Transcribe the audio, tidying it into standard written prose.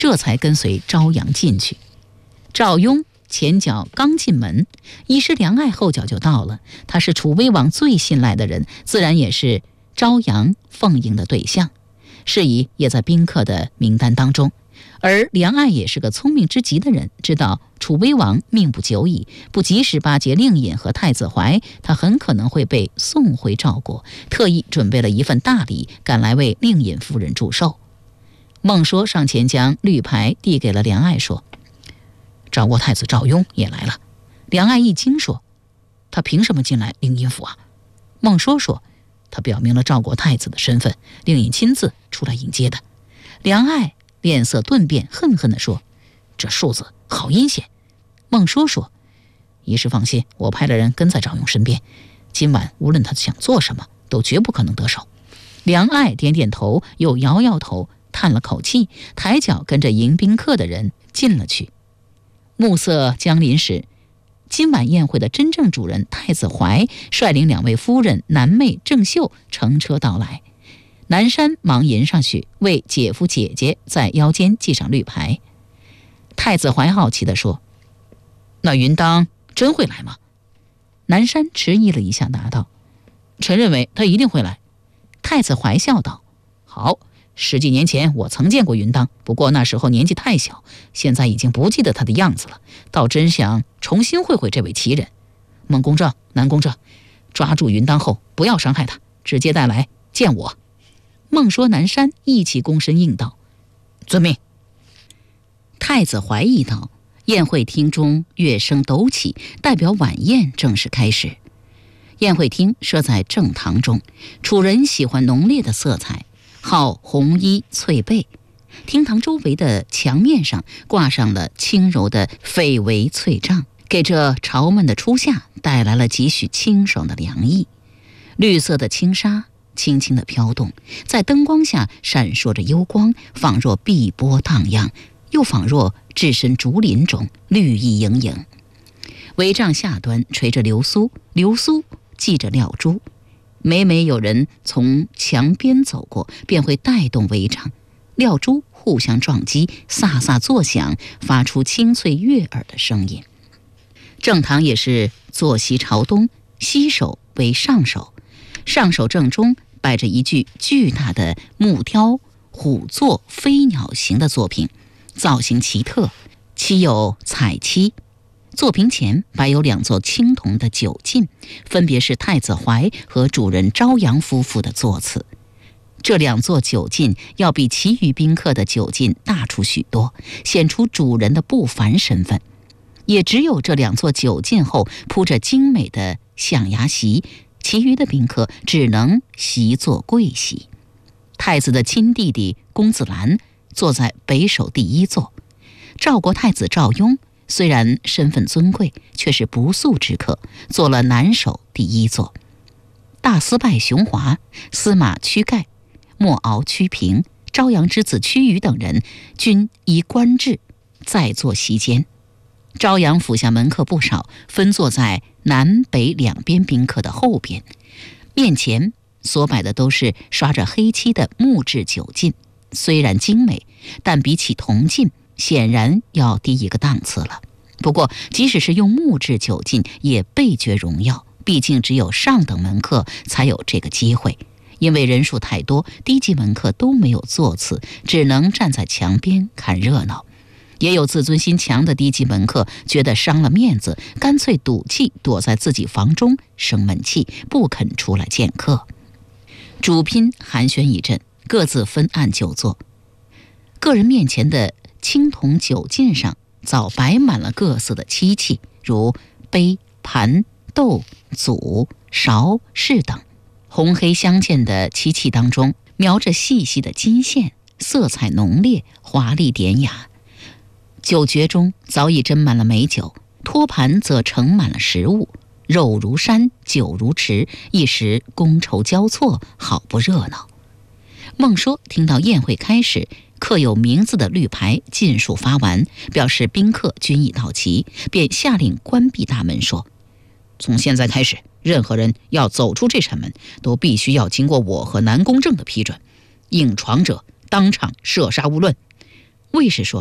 这才跟随朝阳进去。赵雍前脚刚进门，医师梁爱后脚就到了。他是楚威王最信赖的人，自然也是朝阳奉迎的对象，是以也在宾客的名单当中。而梁爱也是个聪明之极的人，知道楚威王命不久矣，不及时巴结令尹和太子怀，他很可能会被送回赵国，特意准备了一份大礼，赶来为令尹夫人祝寿。孟说上前将绿牌递给了梁爱，说：“赵国太子赵雍也来了。”梁爱一惊，说：“他凭什么进来令尹府啊？”孟说说：“他表明了赵国太子的身份，令尹亲自出来迎接的。”梁爱脸色顿变，恨恨地说：“这庶子好阴险。”孟说说：“医师放心，我派了人跟在赵雍身边，今晚无论他想做什么，都绝不可能得手。”梁爱点点头，又摇摇头，叹了口气，抬脚跟着迎宾客的人进了去。暮色将临时，今晚宴会的真正主人太子怀率领2位夫人南妹、郑袖乘车到来。南山忙迎上去，为姐夫姐姐在腰间系上绿牌。太子怀好奇地说：“那云当真会来吗？”南山迟疑了一下，答道：“臣认为他一定会来。”太子怀笑道：“好，10几年前我曾见过云当，不过那时候年纪太小，现在已经不记得他的样子了，倒真想重新会会这位奇人。孟公正、南公正，抓住云当后不要伤害他，直接带来见我。”孟说、南山一起躬身应道：“遵命。”太子怀一道，宴会厅中乐声陡起，代表晚宴正式开始。宴会厅设在正堂中，楚人喜欢浓烈的色彩，好红衣翠被。厅堂周围的墙面上挂上了轻柔的绯帷翠帐，给这朝闷的初夏带来了几许清爽的凉意。绿色的轻纱轻轻地飘动，在灯光下闪烁着幽光，仿若碧波荡漾，又仿若置身竹林中，绿意盈盈。帷帐下端垂着流苏，流苏系着料珠，每每有人从墙边走过，便会带动帷帐，料珠互相撞击，飒飒作响，发出清脆悦耳的声音。正堂也是坐席朝东，西首为上首，上首正中摆着一具巨大的木雕虎座飞鸟形的作品，造型奇特，漆有彩漆。作品前摆有2座青铜的酒镜，分别是太子怀和主人朝阳夫妇的座次。这2座酒镜要比其余宾客的酒镜大出许多，显出主人的不凡身份。也只有这2座酒镜后铺着精美的象牙席，其余的宾客只能席坐跪席。太子的亲弟弟公子兰坐在北首第1座。赵国太子赵雍虽然身份尊贵，却是不速之客，做了南首第1座。大司拜熊华、司马屈盖、莫敖屈平、朝阳之子屈羽等人均依官制在座席间。朝阳府下门客不少，分坐在南北2边宾客的后边，面前所摆的都是刷着黑漆的木质酒镜，虽然精美，但比起铜镜显然要低一个档次了。不过即使是用木质酒镜也倍觉荣耀，毕竟只有上等门客才有这个机会。因为人数太多，低级门客都没有座次，只能站在墙边看热闹。也有自尊心强的低级门客觉得伤了面子，干脆赌气躲在自己房中生闷气，不肯出来见客。主宾寒暄一阵，各自分案就坐。个人面前的青铜酒镜上早摆满了各色的漆器，如杯、盘、豆、祖、勺、饰等。红黑相间的漆器当中描着细细的金线，色彩浓烈，华丽典雅。酒爵中早已斟满了美酒，托盘则盛满了食物，肉如山，酒如池，一时觥筹交错，好不热闹。孟说听到宴会开始，刻有名字的绿牌尽数发完，表示宾客均已到齐，便下令关闭大门，说：“从现在开始，任何人要走出这扇门，都必须要经过我和南宫正的批准，硬闯者当场射杀勿论。 卫士说：“